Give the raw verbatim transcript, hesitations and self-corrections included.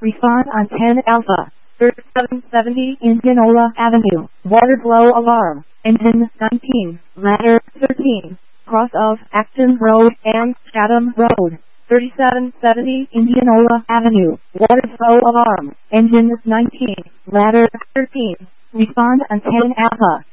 Respond on ten Alpha. thirty-seven seventy Indianola Avenue. Water flow alarm. Engine nineteen. Ladder thirteen. Cross of Acton Road and Chatham Road. thirty-seven seventy Indianola Avenue. Water flow alarm. Engine nineteen. Ladder thirteen. Respond on ten Alpha.